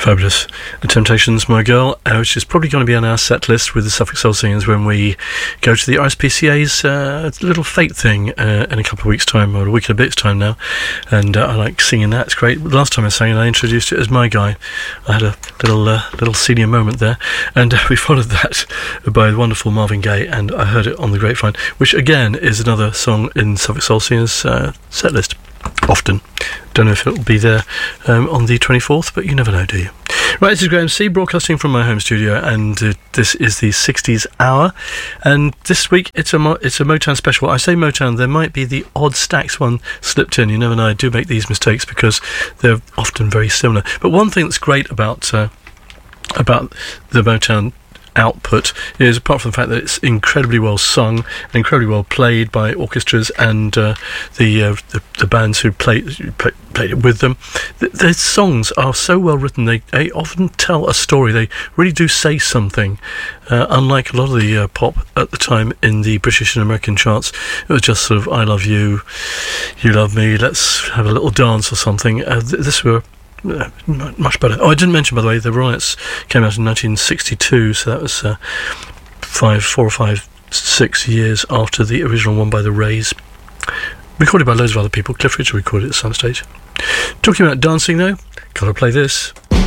Fabulous. The Temptations, My Girl, which is probably going to be on our set list with the Suffolk Soul Singers when we go to the RSPCA's little fate thing in a couple of weeks' time, or a week and a bit's time now. And I like singing that, it's great. Last time I sang it, I introduced it as My Guy. I had a little senior moment there. And we followed that by the wonderful Marvin Gaye, and I heard it on the Grapevine, which again is another song in Suffolk Soul Singers' set list. Often. Don't know if it'll be there on the 24th, but you never know, do you? Right, this is Graham C, broadcasting from my home studio, and this is the 60s Hour. And this week, it's a Motown special. I say Motown, there might be the odd Stax one slipped in. You never know, I do make these mistakes because they're often very similar. But one thing that's great about the Motown output is, apart from the fact that it's incredibly well sung and incredibly well played by orchestras and the bands who played it with them, their songs are so well written. They often tell a story. They really do say something, unlike a lot of the pop at the time in the British and American charts. It was just sort of, I love you, you love me, let's have a little dance or something. This were much better. Oh, I didn't mention, by the way, the Ronettes came out in 1962, so that was 4 or 5, 6 years after the original one by the Rays. Recorded by loads of other people. Cliff Richard recorded it at some stage. Talking about dancing, though, gotta play this.